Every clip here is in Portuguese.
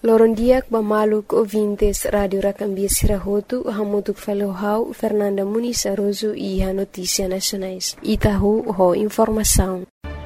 Lorondiak bamaluk ouvintes Radio Racambia Sirahotu, hamutuk falohau Fernanda Muniz Aroso e a Notícia Nacionais. Itahu ho informação.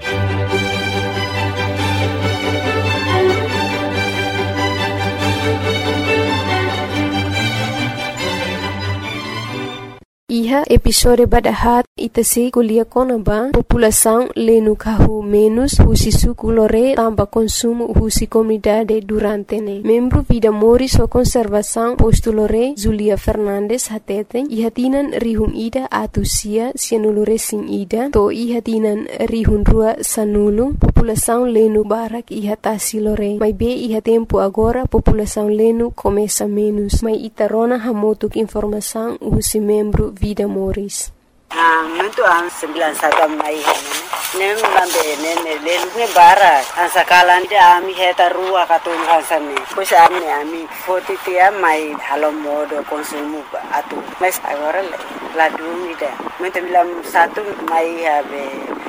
Iha episode badahat itase kuliah konaba população lenu kahu menos husi suku lore tamba consumo husi comunidade durante ne. Membro Vida Moris o conservação posto lore Zulia Fernandes hatete iha tinan rihun ida atusia sianulure sing ida to iha tinan rihun rua sanulu população lenu barak iha tasi lore. Mai be iha tempo agora população lenu começa menos. Mai itarona hamotuk informação husi membro Vida Moris. Muito an 91 mai nem lambe nem lelu bara an sakalan dia ami heta rua katun hansane pois ami foti tia mai halo modo consumo atu mas agora la dumida muito bilam 1 mai habe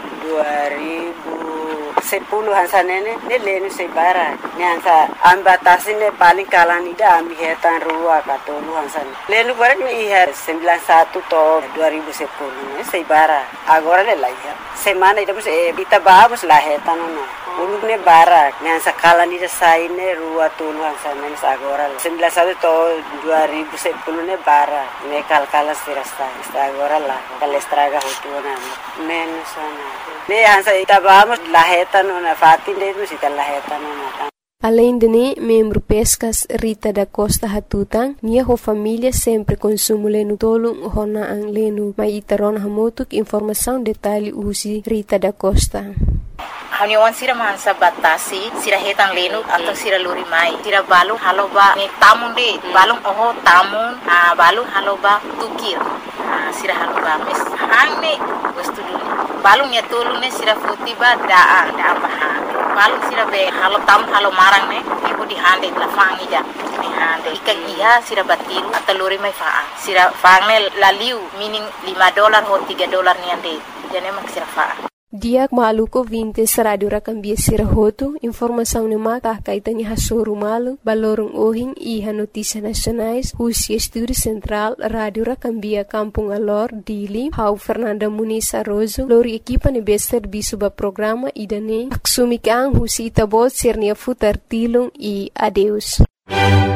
2010 hansanene ne lenu se bara ne hansa ambatasi ne paling kalan ida ami heta rua katun hansane lenu bara ne iha 91 to 2010 se bara agora le laia semana ida bus bita bagus la heta no ulune bara ne hansa kalan ida saine rua tuluhan sana agora 91 to 2010 ne bara ne kalkala sirasta agora la kalestraga hotuna menos sana ne hansa ita vamos la heta no na fatin de musita la heta no. Além de ne, membro Pescas Rita da Costa Hatutang, minha família sempre consumo lenu tolong hona ang lenu. Mai itaron hamotuk informação detalhe usi Rita da Costa. Haniwan sira mansa batasi sira hetang lenu atau sira luri mai sira balung haloba ni tamun de balung oho tamun balung haloba tukir sira haloba mes hangne wastu dulu balung ya tolu ne sira futiba da baha balung sira be halo tam halo marang ne ibu di hande la fangi ja ni hande ikan iya sira batiru atau luri mai faa sira fangne laliu meaning $5 ho $3 ni ande jane mak sira faa. Diak maluko 20 Radio Racambia Sirahotu, informação ne maka kaitanya hasoro malu, balorong ohing iha Notícia Nacionais, husi Estúdio Central, Radio Racambia Kampung Alor, Dili, hau Fernanda Muniz Aroso, lori equipa ne bester bisuba programa idane, aksumikang husi itabot sirnia futar tilong e adeus.